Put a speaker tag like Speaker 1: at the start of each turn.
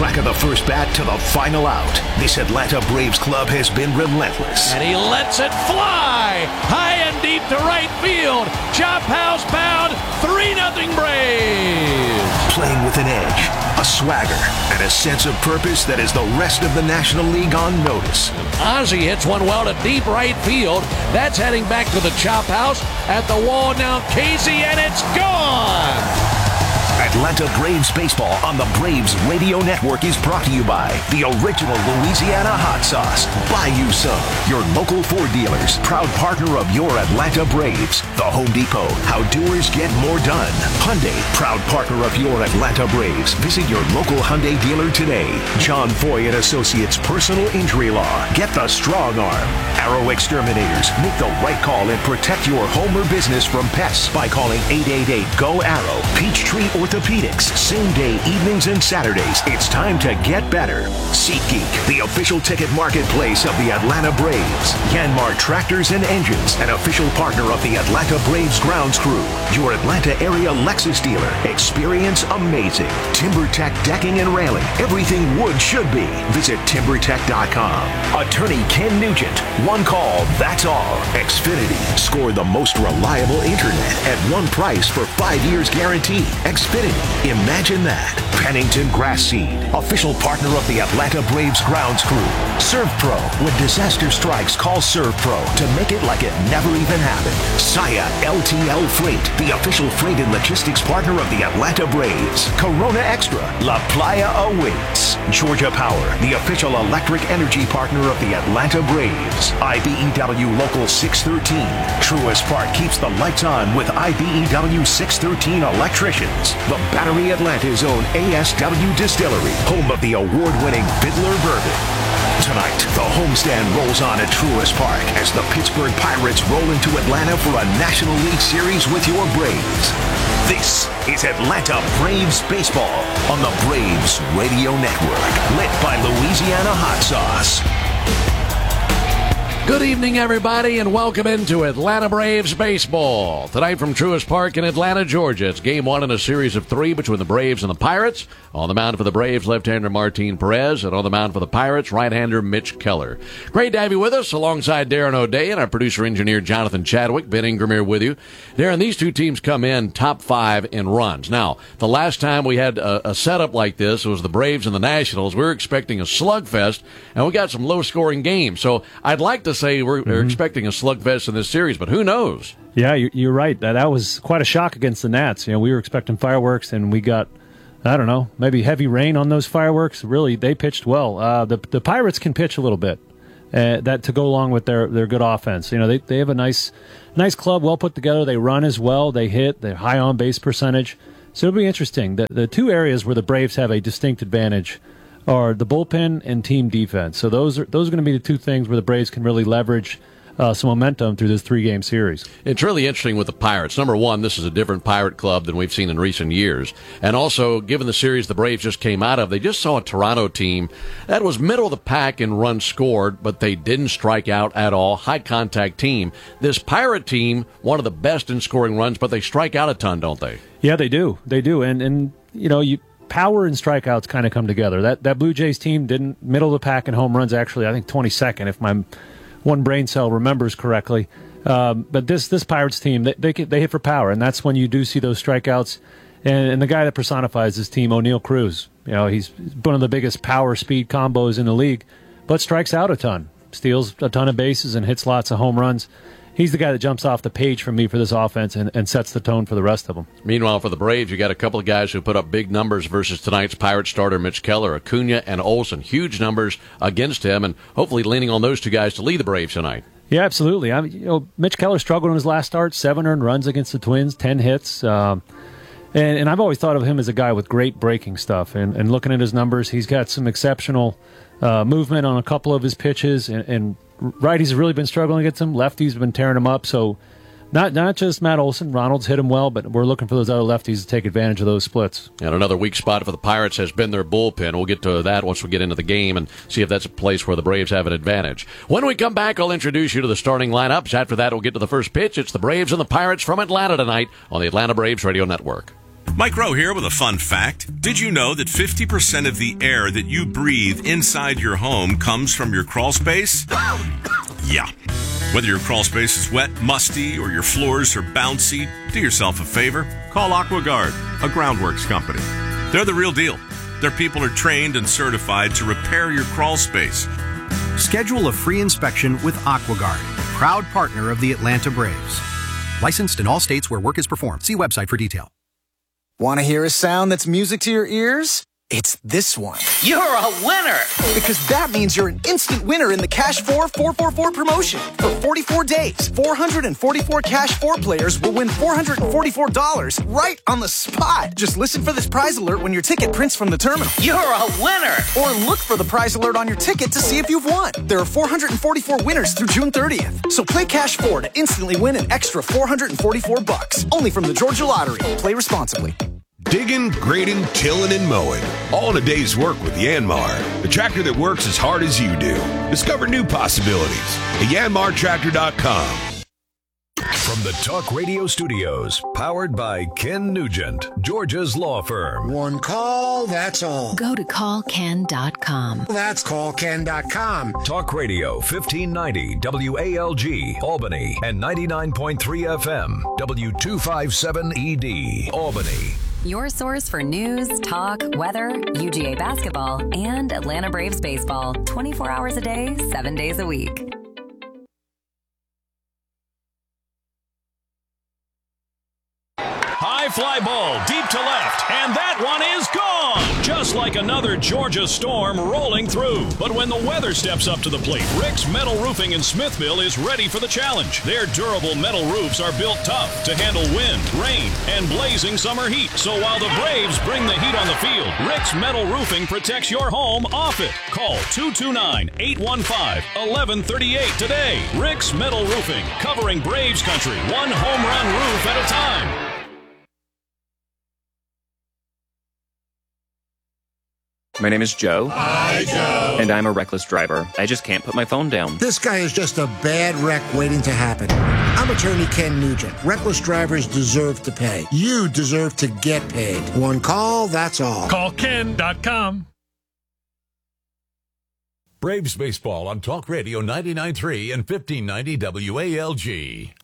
Speaker 1: crack of the first bat to the final out, this Atlanta Braves club has been relentless.
Speaker 2: And he lets it fly high and deep to right field. Chop house bound, 3-0 Braves.
Speaker 1: Playing with an edge, a swagger, and a sense of purpose that is the rest of the National League on notice.
Speaker 2: Ozzie hits one well to deep right field. That's heading back to the chop house. At the wall now, Casey, and it's gone.
Speaker 1: Atlanta Braves baseball on the Braves Radio Network is brought to you by the original Louisiana hot sauce, Bayou Sun, your local Ford dealers, proud partner of your Atlanta Braves. The Home Depot, how doers get more done. Hyundai, proud partner of your Atlanta Braves. Visit your local Hyundai dealer today. John Foy and Associates Personal Injury Law. Get the strong arm. Arrow Exterminators, make the right call and protect your home or business from pests by calling 888-GO-ARROW. Peachtree Orthopedics, same day, evenings and Saturdays. It's time to get better. SeatGeek, the official ticket marketplace of the Atlanta Braves. Yanmar Tractors and Engines, an official partner of the Atlanta Braves grounds crew. Your Atlanta area Lexus dealer. Experience amazing. TimberTech Decking and Railing. Everything wood should be. Visit TimberTech.com. Attorney Ken Nugent. One call, that's all. Xfinity. Score the most reliable internet at one price for 5 years guaranteed. Xfinity. Imagine that. Pennington Grass Seed, official partner of the Atlanta Braves grounds crew. ServPro. When disaster strikes, call ServPro to make it like it never even happened. Saya LTL Freight, the official freight and logistics partner of the Atlanta Braves. Corona Extra. La Playa awaits. Georgia Power, the official electric energy partner of the Atlanta Braves. IBEW Local 613. Truist Park keeps the lights on with IBEW 613 electricians. The Battery Atlanta's own ASW Distillery, home of the award-winning Fiddler Bourbon. Tonight, the homestand rolls on at Truist Park as the Pittsburgh Pirates roll into Atlanta for a National League Series with your Braves. This is Atlanta Braves Baseball on the Braves Radio Network, lit by Louisiana Hot Sauce.
Speaker 2: Good evening, everybody, and welcome into Atlanta Braves baseball. Tonight from Truist Park in Atlanta, Georgia. It's game one in a series of three between the Braves and the Pirates. On the mound for the Braves, left-hander Martin Perez, and on the mound for the Pirates, right-hander Mitch Keller. Great to have you with us alongside Darren O'Day and our producer-engineer Jonathan Chadwick. Ben Ingram here with you. Darren, these two teams come in top five in runs. Now, the last time we had a setup like this was the Braves and the Nationals. We were expecting a slugfest, and we got some low-scoring games. So I'd like to say we're expecting a slugfest in this series, but who knows?
Speaker 3: Yeah, you're right. That was quite a shock against the Nats. You know, we were expecting fireworks, and we got, I don't know, maybe heavy rain on those fireworks. Really, they pitched well. The Pirates can pitch a little bit, that to go along with their good offense. You know, they have a nice club, well put together. They run as well. They hit. They're high on base percentage. So it'll be interesting. The two areas where the Braves have a distinct advantage are the bullpen and team defense. So those are going to be the two things where the Braves can really leverage some momentum through this three-game series.
Speaker 2: It's really interesting with the Pirates. Number one, this is a different Pirate club than we've seen in recent years. And also, given the series the Braves just came out of, they just saw a Toronto team that was middle of the pack in runs scored, but they didn't strike out at all. High-contact team. This Pirate team, one of the best in scoring runs, but they strike out a ton, don't they?
Speaker 3: Yeah, they do. They do. And you know, power and strikeouts kind of come together. That Blue Jays team didn't middle of the pack in home runs, actually, I think 22nd, if my one brain cell remembers correctly. But this Pirates team, they hit for power, and that's when you do see those strikeouts. And the guy that personifies this team, O'Neal Cruz, you know, he's one of the biggest power speed combos in the league, but strikes out a ton, steals a ton of bases, and hits lots of home runs. He's the guy that jumps off the page for me for this offense and sets the tone for the rest of them.
Speaker 2: Meanwhile, for the Braves, you got a couple of guys who put up big numbers versus tonight's Pirate starter, Mitch Keller. Acuna and Olsen, huge numbers against him, and hopefully leaning on those two guys to lead the Braves tonight.
Speaker 3: Yeah, absolutely. Mitch Keller struggled in his last start, 7 earned runs against the Twins, 10 hits. And I've always thought of him as a guy with great breaking stuff. And looking at his numbers, he's got some exceptional movement on a couple of his pitches, and righties have really been struggling against him. Lefties have been tearing him up. So not just Matt Olson. Ronald's hit him well, but we're looking for those other lefties to take advantage of those splits.
Speaker 2: And another weak spot for the Pirates has been their bullpen. We'll get to that once we get into the game and see if that's a place where the Braves have an advantage. When we come back, I'll introduce you to the starting lineups. After that, we'll get to the first pitch. It's the Braves and the Pirates from Atlanta tonight on the Atlanta Braves Radio Network.
Speaker 4: Mike Rowe here with a fun fact. Did you know that 50% of the air that you breathe inside your home comes from your crawl space? Yeah. Whether your crawl space is wet, musty, or your floors are bouncy, do yourself a favor. Call AquaGuard, a groundworks company. They're the real deal. Their people are trained and certified to repair your crawl space.
Speaker 5: Schedule a free inspection with AquaGuard, proud partner of the Atlanta Braves. Licensed in all states where work is performed. See website for detail.
Speaker 6: Want to hear a sound that's music to your ears? It's this one.
Speaker 7: You're a winner!
Speaker 6: Because that means you're an instant winner in the Cash 4 444 promotion. For 44 days, 444 Cash 4 players will win $444 right on the spot. Just listen for this prize alert when your ticket prints from the terminal.
Speaker 7: You're a winner!
Speaker 6: Or look for the prize alert on your ticket to see if you've won. There are 444 winners through June 30th. So play Cash 4 to instantly win an extra $444. Only from the Georgia Lottery. Play responsibly.
Speaker 8: Digging, grading, tilling, and mowing. All in a day's work with Yanmar, the tractor that works as hard as you do. Discover new possibilities at yanmartractor.com.
Speaker 1: From the Talk Radio Studios, powered by Ken Nugent, Georgia's law firm.
Speaker 9: One call, that's all.
Speaker 10: Go to callken.com.
Speaker 9: That's callken.com.
Speaker 1: Talk Radio 1590 WALG, Albany, and 99.3 FM, W257ED, Albany.
Speaker 10: Your source for news, talk, weather, UGA basketball, and Atlanta Braves baseball. 24 hours a day, 7 days a week.
Speaker 11: High fly ball deep to left, and that one is gone! Just like another Georgia storm rolling through. But when the weather steps up to the plate, Rick's Metal Roofing in Smithville is ready for the challenge. Their durable metal roofs are built tough to handle wind, rain, and blazing summer heat. So while the Braves bring the heat on the field, Rick's Metal Roofing protects your home off it. Call 229-815-1138 today. Rick's Metal Roofing, covering Braves country, one home run roof at a time.
Speaker 12: My name is Joe.
Speaker 9: Hi, Joe.
Speaker 12: And I'm a reckless driver. I just can't put my phone down.
Speaker 9: This guy is just a bad wreck waiting to happen. I'm attorney Ken Nugent. Reckless drivers deserve to pay. You deserve to get paid. One call, that's all.
Speaker 13: Callken.com.
Speaker 1: Braves baseball on Talk Radio 99.3 and 1590 WALG.